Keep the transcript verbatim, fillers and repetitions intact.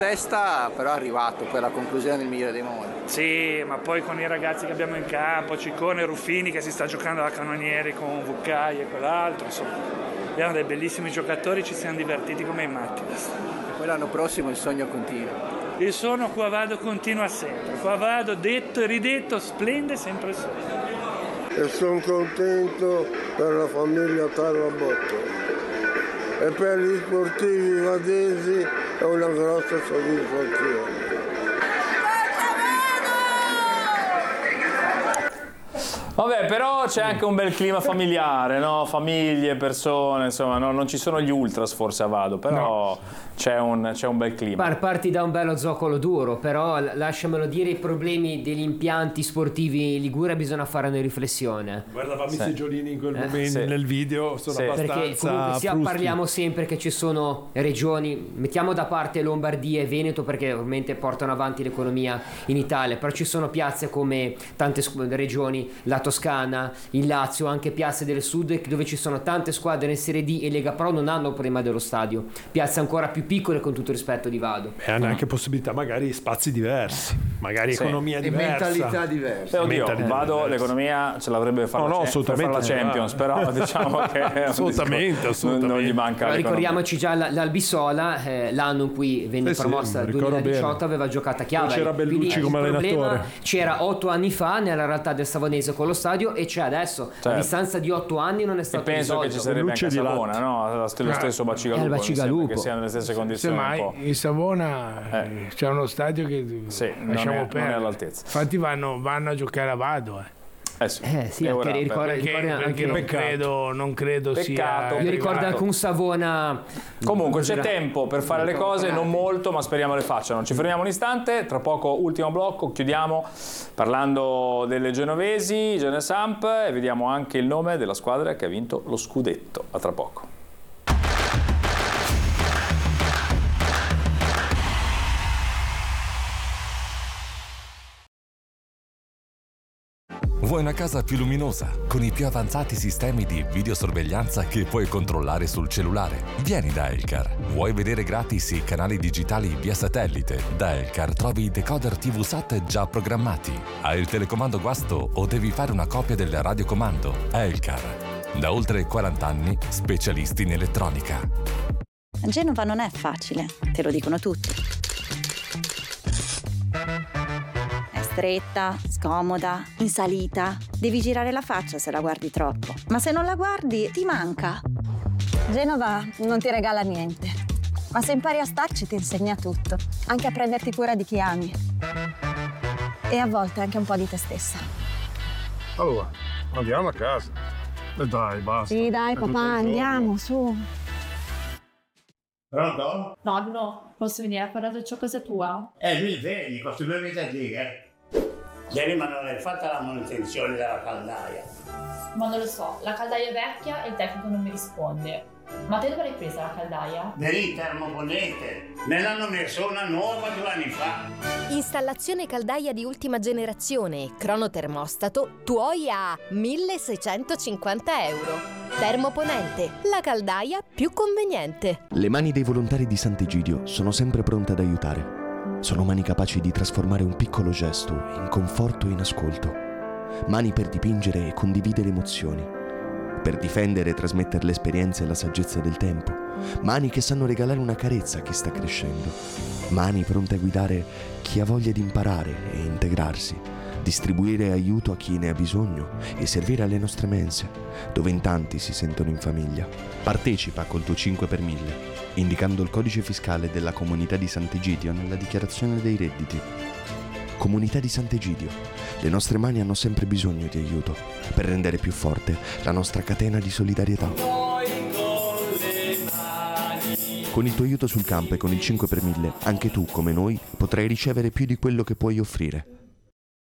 Testa però è arrivato per la conclusione del migliore dei modi. Sì, ma poi con i ragazzi che abbiamo in campo, Ciccone, Ruffini che si sta giocando da cannonieri con Vuccai e quell'altro, insomma, abbiamo dei bellissimi giocatori, ci siamo divertiti come i matti. E poi l'anno prossimo il sogno continua. Il sogno qua vado continua sempre, qua vado detto e ridetto, splende sempre il sogno. E sono contento per la famiglia Tarabotto e per gli sportivi vadesi è una grossa soddisfazione. Vabbè, però c'è anche un bel clima familiare, no? Famiglie, persone, insomma, no? Non ci sono gli ultras forse a Vado, però no. c'è, un, c'è un bel clima. Par- parti da un bello zoccolo duro, però lasciamelo dire, i problemi degli impianti sportivi in Liguria bisogna fare una riflessione. Guardavamo sì. i seggiolini in quel eh? momento, sì. nel video, sono sì. abbastanza Perché comunque sia, frusti. parliamo sempre che ci sono regioni, mettiamo da parte Lombardia e Veneto perché ovviamente portano avanti l'economia in Italia, però ci sono piazze come tante scu- regioni, la Toscana, il Lazio, anche piazze del sud dove ci sono tante squadre in Serie D e Lega Pro non hanno problema dello stadio, piazze ancora più piccole con tutto il rispetto di Vado e hanno anche possibilità magari spazi diversi, magari sì. economia e diversa, mentalità diverse. Eh, oddio, mentalità Vado diverse. l'economia ce l'avrebbe fatta no, no, la, assolutamente la Champions, però diciamo che assolutamente, assolutamente. Non, non gli manca però ricordiamoci già l'Albisola eh, l'anno in cui venne eh sì, promossa duemiladiciotto bene. Aveva giocato a Chiavari, c'era Bellucci quindi come allenatore, c'era otto anni fa nella realtà del Savonese con lo stadio e c'è adesso, certo. A distanza di otto anni non è stato e penso risolto. che ci sarebbe anche a Savona, no? Lo stesso Bacigalupo, eh, Bacigalupo. che siano nelle stesse condizioni. Semmai un po'. in Savona eh. c'è uno stadio che sì, lasciamo non è, perdere, non è all'altezza. Infatti vanno, vanno a giocare a Vado eh. Eh sì, eh sì anche ora, ricordo, perché, ricordo, perché anche non peccato. credo, non credo peccato, sia io ricordo anche un Savona. Comunque c'è tempo per fare le cose, non molto, ma speriamo le facciano. Ci fermiamo un istante, tra poco ultimo blocco, chiudiamo parlando delle genovesi, Genesamp, e vediamo anche il nome della squadra che ha vinto lo scudetto. A tra poco. Vuoi una casa più luminosa, con i più avanzati sistemi di videosorveglianza che puoi controllare sul cellulare? Vieni da Elcar. Vuoi vedere gratis i canali digitali via satellite? Da Elcar trovi i decoder tivù SAT già programmati. Hai il telecomando guasto o devi fare una copia del radiocomando? Elcar. Da oltre quaranta anni, specialisti in elettronica. Genova non è facile, te lo dicono tutti. Stretta, scomoda, in salita. Devi girare la faccia se la guardi troppo. Ma se non la guardi, ti manca. Genova non ti regala niente. Ma se impari a starci ti insegna tutto. Anche a prenderti cura di chi ami. E a volte anche un po' di te stessa. Allora, andiamo a casa. E dai, basta. Sì, dai, papà, andiamo, su. Pronto? No, no, posso venire a parlare ciò casa tua? Eh, mi vedi, questi due mesi a dire. Ieri ma non hai fatto la manutenzione della caldaia? Ma non lo so, la caldaia è vecchia e il tecnico non mi risponde. Ma te dove l'hai presa la caldaia? Nel termoponente. Me l'hanno messo una nuova due anni fa. Installazione caldaia di ultima generazione, cronotermostato, tuoi a milleseicentocinquanta euro. Termoponente, la caldaia più conveniente. Le mani dei volontari di Sant'Egidio sono sempre pronte ad aiutare. Sono mani capaci di trasformare un piccolo gesto in conforto e in ascolto. Mani per dipingere e condividere emozioni. Per difendere e trasmettere l'esperienza e la saggezza del tempo. Mani che sanno regalare una carezza a chi sta crescendo. Mani pronte a guidare chi ha voglia di imparare e integrarsi. Distribuire aiuto a chi ne ha bisogno e servire alle nostre mense, dove in tanti si sentono in famiglia. Partecipa col tuo cinque per mille, indicando il codice fiscale della Comunità di Sant'Egidio nella dichiarazione dei redditi. Comunità di Sant'Egidio, le nostre mani hanno sempre bisogno di aiuto per rendere più forte la nostra catena di solidarietà. Con il tuo aiuto sul campo e con il cinque per mille, anche tu, come noi, potrai ricevere più di quello che puoi offrire.